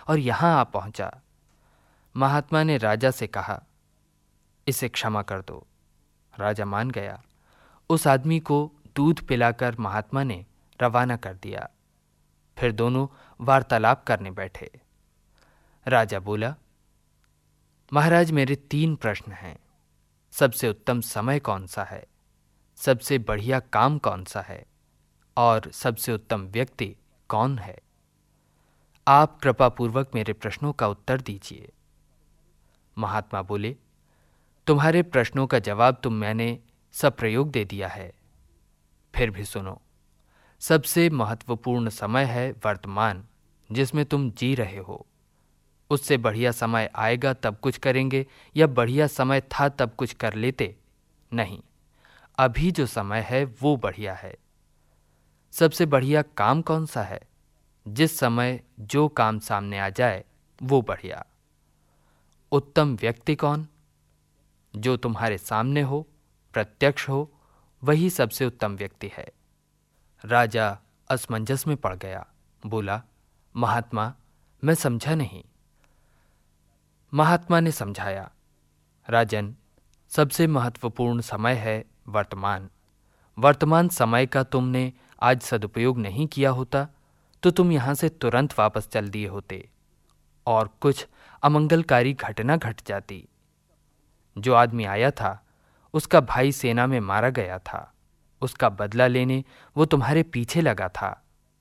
और यहाँ आ पहुंचा। महात्मा ने राजा से कहा, इसे क्षमा कर दो। राजा मान गया। उस आदमी को दूध पिलाकर महात्मा ने रवाना कर दिया। फिर दोनों वार्तालाप करने बैठे। राजा बोला, महाराज, मेरे 3 प्रश्न हैं। सबसे उत्तम समय कौन सा है, सबसे बढ़िया काम कौन सा है, और सबसे उत्तम व्यक्ति कौन है? आप कृपापूर्वक मेरे प्रश्नों का उत्तर दीजिए। महात्मा बोले, तुम्हारे प्रश्नों का जवाब तो मैंने सप्रयोग दे दिया है। फिर भी सुनो। सबसे महत्वपूर्ण समय है वर्तमान, जिसमें तुम जी रहे हो। उससे बढ़िया समय आएगा तब कुछ करेंगे, या बढ़िया समय था तब कुछ कर लेते? नहीं, अभी जो समय है वो बढ़िया है। सबसे बढ़िया काम कौन सा है? जिस समय जो काम सामने आ जाए वो बढ़िया। उत्तम व्यक्ति कौन? जो तुम्हारे सामने हो, प्रत्यक्ष हो, वही सबसे उत्तम व्यक्ति है। राजा असमंजस में पड़ गया। बोला, महात्मा, मैं समझा नहीं। महात्मा ने समझाया, राजन, सबसे महत्वपूर्ण समय है वर्तमान। वर्तमान समय का तुमने आज सदुपयोग नहीं किया होता तो तुम यहाँ से तुरंत वापस चल दिए होते और कुछ अमंगलकारी घटना घट जाती। जो आदमी आया था उसका भाई सेना में मारा गया था। उसका बदला लेने वो तुम्हारे पीछे लगा था।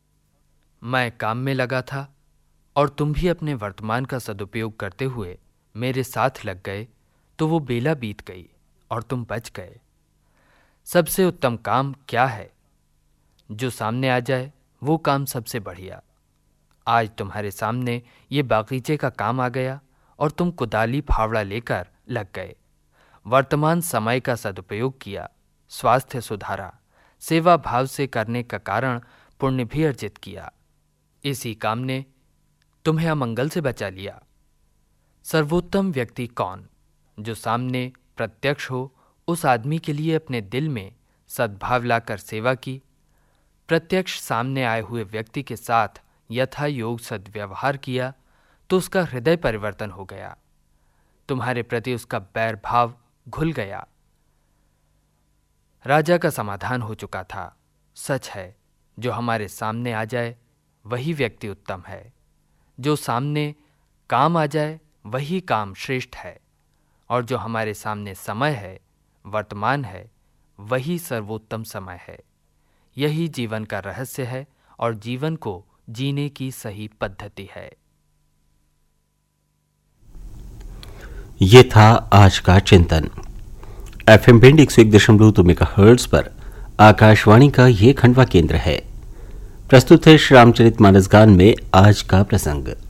मैं काम में लगा था और तुम भी अपने वर्तमान का सदुपयोग करते हुए मेरे साथ लग गए तो वो बेला बीत गई और तुम बच गए। सबसे उत्तम काम क्या है? जो सामने आ जाए वो काम सबसे बढ़िया। आज तुम्हारे सामने ये बागीचे का काम आ गया और तुम कुदाली फावड़ा लेकर लग गए। वर्तमान समय का सदुपयोग किया, स्वास्थ्य सुधारा, सेवा भाव से करने का कारण पुण्य भी अर्जित किया। इसी काम ने तुम्हें अमंगल से बचा लिया। सर्वोत्तम व्यक्ति कौन? जो सामने प्रत्यक्ष हो, उस आदमी के लिए अपने दिल में सद्भाव लाकर सेवा की। प्रत्यक्ष सामने आए हुए व्यक्ति के साथ यथा योग सद्व्यवहार किया तो उसका हृदय परिवर्तन हो गया। तुम्हारे प्रति उसका बैर भाव घुल गया। राजा का समाधान हो चुका था। सच है, जो हमारे सामने आ जाए वही व्यक्ति उत्तम है। जो सामने काम आ जाए वही काम श्रेष्ठ है, और जो हमारे सामने समय है, वर्तमान है, वही सर्वोत्तम समय है। यही जीवन का रहस्य है और जीवन को जीने की सही पद्धति है। ये था आज का चिंतन। एफएम भिंड 101.2 मेगाहर्ट्ज पर आकाशवाणी का ये खंडवा केंद्र है। प्रस्तुत है श्री रामचरितमानस गान में आज का प्रसंग।